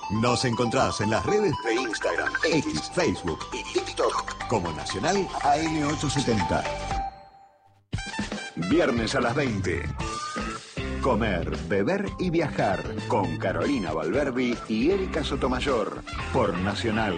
Nos encontrás en las redes de Instagram, X, Facebook y TikTok como Nacional AM870. Viernes a las 20. Comer, beber y viajar con Carolina Valverdi y Erika Sotomayor por Nacional.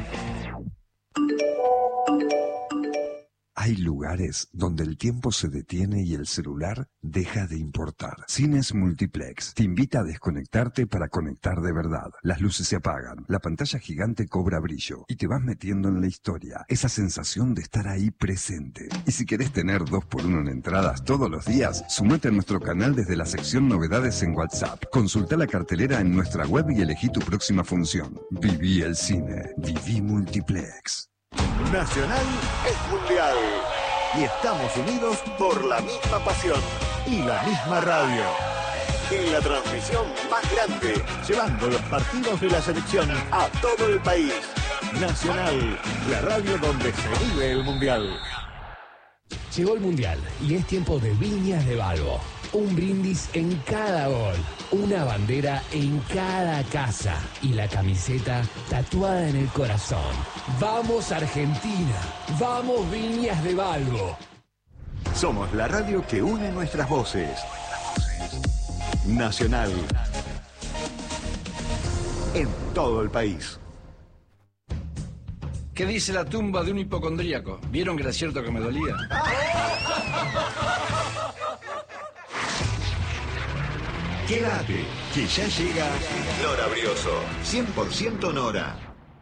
Hay lugares donde el tiempo se detiene y el celular deja de importar. Cines Multiplex te invita a desconectarte para conectar de verdad. Las luces se apagan, la pantalla gigante cobra brillo y te vas metiendo en la historia. Esa sensación de estar ahí presente. Y si querés tener 2x1 en entradas todos los días, sumate a nuestro canal desde la sección Novedades en WhatsApp. Consulta la cartelera en nuestra web y elegí tu próxima función. Viví el cine. Viví Multiplex. Nacional es mundial y estamos unidos por la misma pasión y la misma radio. En la transmisión más grande, llevando los partidos de la selección a todo el país. Nacional, la radio donde se vive el mundial. Llegó el mundial y es tiempo de Viñas de Balbo. Un brindis en cada gol, una bandera en cada casa y la camiseta tatuada en el corazón. ¡Vamos Argentina! ¡Vamos Viñas de Balbo! Somos la radio que une nuestras voces. Nacional. En todo el país. ¿Qué dice la tumba de un hipocondríaco? ¿Vieron que era cierto que me dolía? Quédate, que ya llega Nora Brioso, 100% Nora.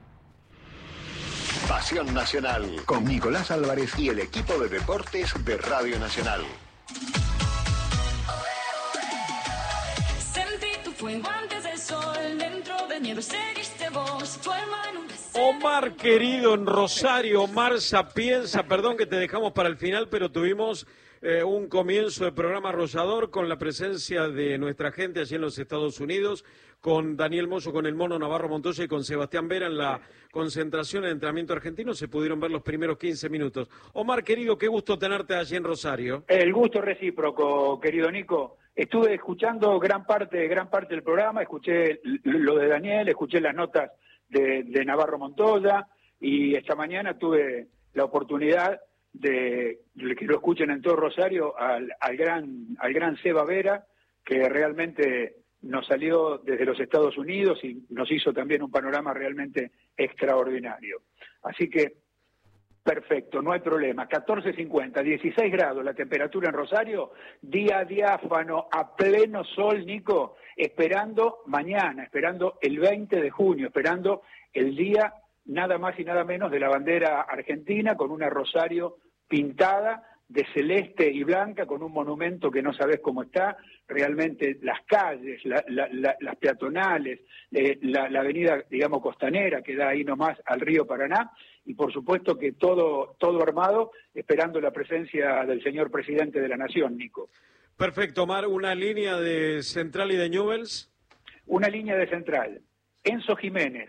Pasión Nacional, con Nicolás Álvarez y el equipo de deportes de Radio Nacional. Sentí tu fuego antes del sol, dentro de nieve seguiste vos, tu alma en un deseo. Omar querido en Rosario, Omar Sapienza, perdón que te dejamos para el final, pero tuvimos un comienzo de programa arrollador con la presencia de nuestra gente allí en los Estados Unidos, con Daniel Mozo, con el Mono Navarro Montoya y con Sebastián Vera en la concentración en entrenamiento argentino. Se pudieron ver los primeros 15 minutos. Omar, querido, qué gusto tenerte allí en Rosario. El gusto recíproco, querido Nico. Estuve escuchando gran parte del programa, escuché lo de Daniel, escuché las notas de Navarro Montoya y esta mañana tuve la oportunidad de que lo escuchen en todo Rosario al gran Seba Vera, que realmente nos salió desde los Estados Unidos y nos hizo también un panorama realmente extraordinario. Así que, perfecto, no hay problema. 14:50, 16 grados la temperatura en Rosario, día diáfano, a pleno sol, Nico, esperando mañana, esperando el 20 de junio, esperando el día nada más y nada menos de la bandera argentina, con una Rosario pintada de celeste y blanca, con un monumento que no sabés cómo está, realmente las calles, las peatonales, la avenida, digamos, costanera, que da ahí nomás al río Paraná, y por supuesto que todo armado, esperando la presencia del señor presidente de la Nación, Nico. Perfecto, Omar, ¿una línea de Central y de Newell's? Una línea de Central. Enzo Jiménez,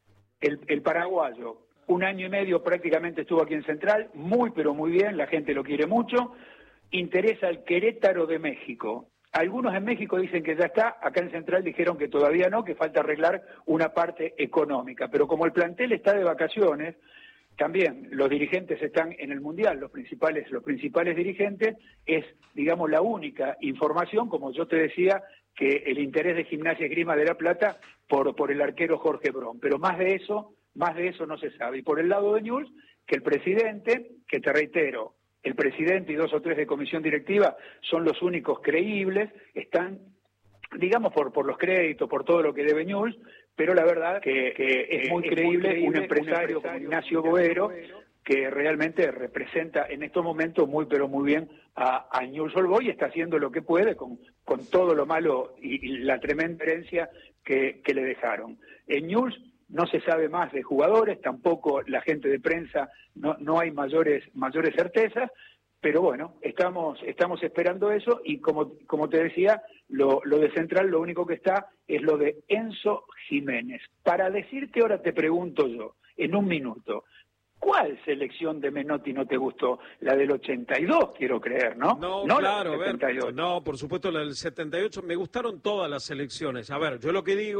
el paraguayo, 1 año y medio prácticamente estuvo aquí en Central, muy pero muy bien, la gente lo quiere mucho. Interesa al Querétaro de México. Algunos en México dicen que ya está, acá en Central dijeron que todavía no, que falta arreglar una parte económica. Pero como el plantel está de vacaciones, también los dirigentes están en el Mundial, los principales dirigentes, es, digamos, la única información, como yo te decía, que el interés de Gimnasia Esgrima de La Plata por el arquero Jorge Bron. Pero más de eso no se sabe. Y por el lado de Newell's, que el presidente, que te reitero, el presidente y 2 o 3 de comisión directiva son los únicos creíbles, están, digamos, por los créditos, por todo lo que debe Newell's, pero la verdad que es muy creíble un empresario como Ignacio Boero, que realmente representa en estos momentos muy pero muy bien a Newell's Old Boys y está haciendo lo que puede con todo lo malo y la tremenda herencia que le dejaron. En Newell's no se sabe más de jugadores, tampoco la gente de prensa, no hay mayores certezas, pero bueno, estamos esperando eso y como te decía, lo de Central lo único que está es lo de Enzo Jiménez. Para decirte ahora te pregunto yo, en un minuto, ¿cuál selección de Menotti no te gustó? La del 82, quiero creer, ¿no? No, claro, a ver, no, por supuesto la del 78, me gustaron todas las selecciones. A ver, yo lo que digo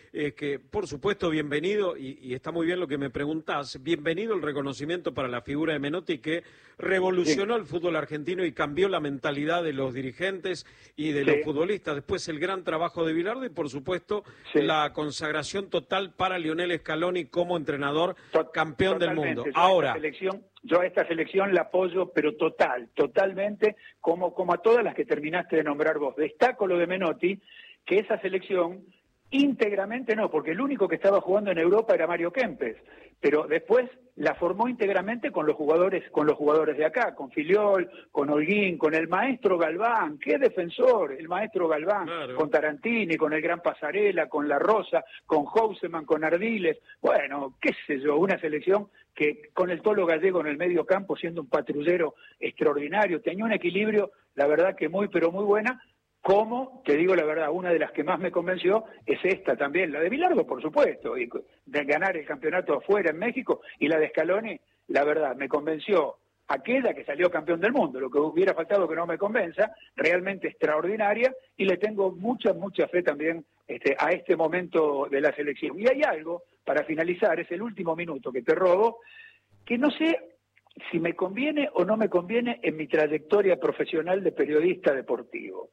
que por supuesto bienvenido, y está muy bien lo que me preguntás, bienvenido el reconocimiento para la figura de Menotti, que revolucionó el fútbol argentino y cambió la mentalidad de los dirigentes y de los futbolistas. Después el gran trabajo de Bilardo y por supuesto la consagración total para Lionel Scaloni como entrenador campeón del mundo. Ahora, yo a esta selección la apoyo, pero totalmente, como a todas las que terminaste de nombrar vos. Destaco lo de Menotti, que esa selección íntegramente no, porque el único que estaba jugando en Europa era Mario Kempes, pero después la formó íntegramente con los jugadores de acá, con Filiol, con Holguín, con el maestro Galván, qué defensor, el maestro Galván, claro. Con Tarantini, con el gran Pasarela, con La Rosa, con Houseman, con Ardiles, bueno, qué sé yo, una selección que con el Tolo Gallego en el medio campo, siendo un patrullero extraordinario, tenía un equilibrio, la verdad que muy, pero muy buena. Como, te digo la verdad, una de las que más me convenció es esta también, la de Bilardo, por supuesto, y de ganar el campeonato afuera en México, y la de Scaloni, la verdad, me convenció aquella que salió campeón del mundo, lo que hubiera faltado que no me convenza, realmente extraordinaria, y le tengo mucha fe también a este momento de la selección. Y hay algo, para finalizar, es el último minuto que te robo, que no sé si me conviene o no me conviene en mi trayectoria profesional de periodista deportivo.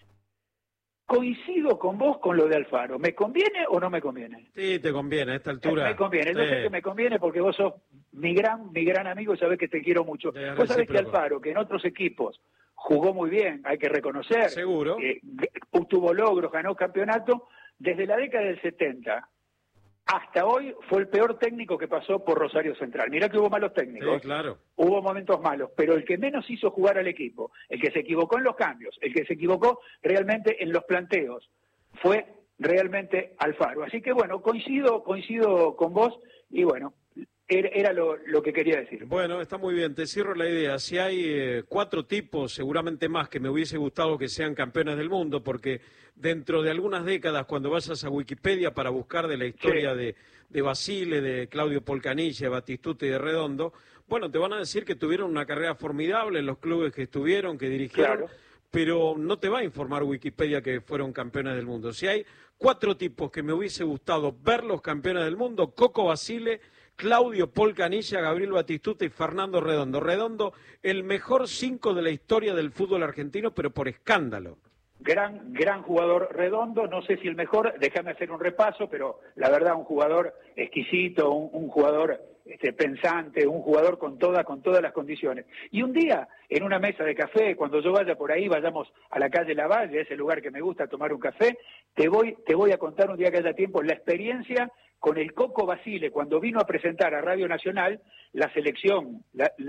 Coincido con vos con lo de Alfaro. ¿Me conviene o no me conviene? Sí, te conviene a esta altura. Me conviene. Yo sé que me conviene porque vos sos mi gran amigo y sabés que te quiero mucho. Vos sabés que Alfaro, que en otros equipos jugó muy bien, hay que reconocer. Seguro. Tuvo logros, ganó campeonato. Desde la década del 70 hasta hoy fue el peor técnico que pasó por Rosario Central. Mirá que hubo malos técnicos, sí, claro. Hubo momentos malos, pero el que menos hizo jugar al equipo, el que se equivocó en los cambios, el que se equivocó realmente en los planteos, fue realmente Alfaro. Así que bueno, coincido con vos y bueno, era lo que quería decir. Bueno, está muy bien, te cierro la idea. Si hay 4 tipos, seguramente más, que me hubiese gustado que sean campeones del mundo, porque dentro de algunas décadas, cuando vayas a Wikipedia para buscar de la historia de Basile, de Claudio Polcanilla, de Batistuta y de Redondo, bueno, te van a decir que tuvieron una carrera formidable en los clubes que estuvieron, que dirigieron, claro. Pero no te va a informar Wikipedia que fueron campeones del mundo. Si hay 4 tipos que me hubiese gustado ver los campeones del mundo, Coco Basile, Claudio Polcanilla, Gabriel Batistuta y Fernando Redondo. Redondo, el mejor 5 de la historia del fútbol argentino, pero por escándalo. Gran jugador Redondo, no sé si el mejor, déjame hacer un repaso, pero la verdad un jugador exquisito, un jugador pensante, un jugador con todas las condiciones. Y un día, en una mesa de café, cuando yo vaya por ahí, vayamos a la calle Lavalle, ese lugar que me gusta tomar un café, te voy a contar un día que haya tiempo la experiencia con el Coco Basile, cuando vino a presentar a Radio Nacional la selección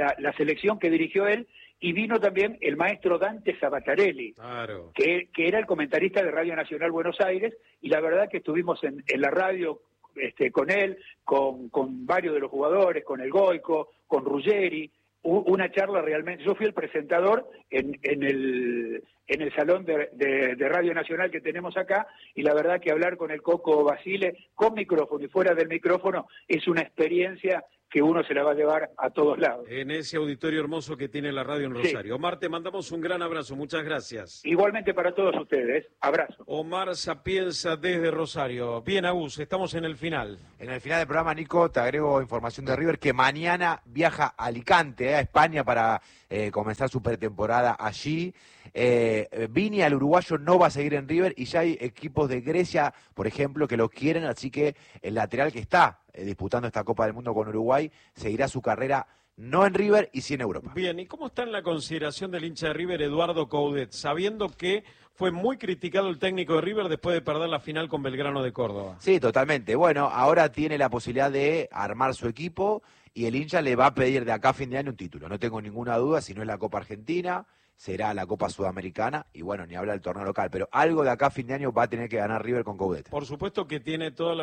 que dirigió él, y vino también el maestro Dante Sabatarelli, claro. que era el comentarista de Radio Nacional Buenos Aires, y la verdad que estuvimos en la radio con él, con varios de los jugadores, con el Goico, con Ruggeri, una charla realmente. Yo fui el presentador en el salón de Radio Nacional que tenemos acá, y la verdad que hablar con el Coco Basile, con micrófono y fuera del micrófono, es una experiencia que uno se la va a llevar a todos lados. En ese auditorio hermoso que tiene la radio en Rosario. Sí. Omar, te mandamos un gran abrazo, muchas gracias. Igualmente para todos ustedes, abrazo. Omar Sapienza desde Rosario. Bien, Agus, estamos en el final. En el final del programa, Nico, te agrego información de River, que mañana viaja a Alicante, a España, para comenzar su pretemporada allí. Vini, al uruguayo, no va a seguir en River, y ya hay equipos de Grecia, por ejemplo, que lo quieren, así que el lateral que está disputando esta Copa del Mundo con Uruguay seguirá su carrera no en River y sí en Europa. Bien, ¿y cómo está en la consideración del hincha de River, Eduardo Coudet, sabiendo que fue muy criticado el técnico de River después de perder la final con Belgrano de Córdoba? Sí, totalmente. Bueno, ahora tiene la posibilidad de armar su equipo y el hincha le va a pedir de acá a fin de año un título. No tengo ninguna duda, si no es la Copa Argentina, será la Copa Sudamericana, y bueno, ni habla del torneo local, pero algo de acá a fin de año va a tener que ganar River con Coudet. Por supuesto que tiene toda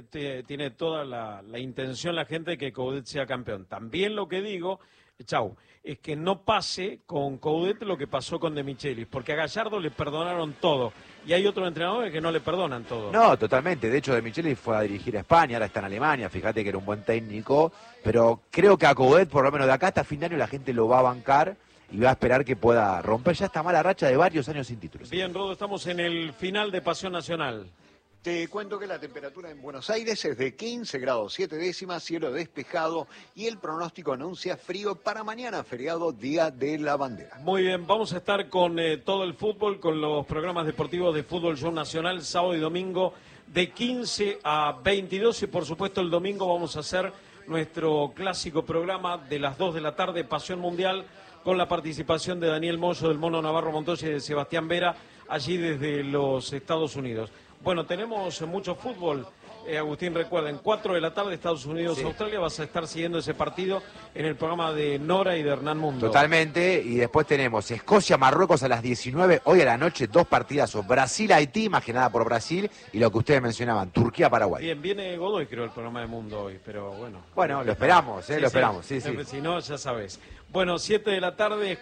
la intención la gente de que Coudet sea campeón. También lo que digo, es que no pase con Coudet lo que pasó con De Michelis, porque a Gallardo le perdonaron todo, y hay otros entrenadores que no le perdonan todo. No, totalmente. De hecho, De Michelis fue a dirigir a España, ahora está en Alemania, fíjate que era un buen técnico, pero creo que a Coudet, por lo menos de acá hasta fin de año, la gente lo va a bancar y va a esperar que pueda romper ya esta mala racha de varios años sin títulos. Bien, Rodo, estamos en el final de Pasión Nacional. Te cuento que la temperatura en Buenos Aires es de 15 grados 7 décimas, cielo despejado y el pronóstico anuncia frío para mañana, feriado, Día de la Bandera. Muy bien, vamos a estar con todo el fútbol, con los programas deportivos de Fútbol Show Nacional, sábado y domingo de 15 a 22 y por supuesto el domingo vamos a hacer nuestro clásico programa de las 2 de la tarde, Pasión Mundial, con la participación de Daniel Moyo, del Mono Navarro Montoya y de Sebastián Vera, allí desde los Estados Unidos. Bueno, tenemos mucho fútbol. Agustín, recuerden, 4 de la tarde, Estados Unidos, sí. Australia, vas a estar siguiendo ese partido en el programa de Nora y de Hernán Mundo. Totalmente, y después tenemos Escocia-Marruecos a las 19, hoy a la noche, 2 partidazos, Brasil-Haití, imaginada por Brasil, y lo que ustedes mencionaban, Turquía-Paraguay. Bien, viene Godoy, creo, el programa de Mundo hoy, pero bueno. Bueno, lo esperamos, sí, lo esperamos, sí. Si no, ya sabes. Bueno, 7 de la tarde,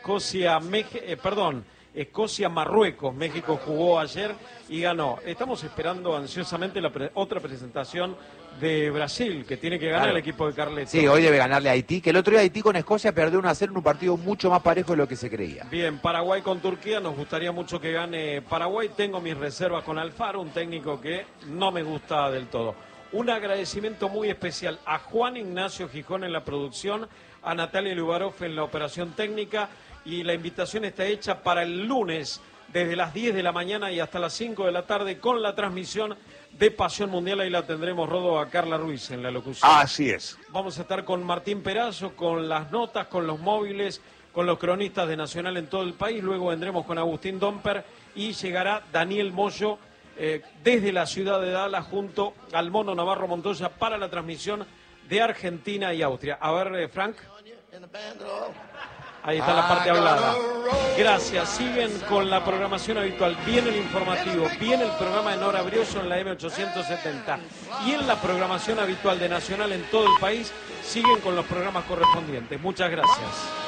Escocia-Marruecos. México jugó ayer y ganó. Estamos esperando ansiosamente otra presentación de Brasil, que tiene que ganar el equipo de Carleto. Sí, hoy debe ganarle a Haití, que el otro día Haití con Escocia perdió 1-0 en un partido mucho más parejo de lo que se creía. Bien, Paraguay con Turquía, nos gustaría mucho que gane Paraguay. Tengo mis reservas con Alfaro, un técnico que no me gusta del todo. Un agradecimiento muy especial a Juan Ignacio Gijón en la producción, a Natalia Lubarov en la operación técnica, y la invitación está hecha para el lunes desde las 10 de la mañana y hasta las 5 de la tarde con la transmisión de Pasión Mundial. Ahí la tendremos, Rodo, a Carla Ruiz en la locución. Así es. Vamos a estar con Martín Perazo, con las notas, con los móviles, con los cronistas de Nacional en todo el país. Luego vendremos con Agustín Domper y llegará Daniel Moyo desde la ciudad de Dallas junto al Mono Navarro Montoya para la transmisión de Argentina y Austria. A ver, Frank. Ahí está la parte hablada. Gracias. Siguen con la programación habitual. Viene el informativo, viene el programa de Nora Brioso en la M870. Y en la programación habitual de Nacional en todo el país, siguen con los programas correspondientes. Muchas gracias.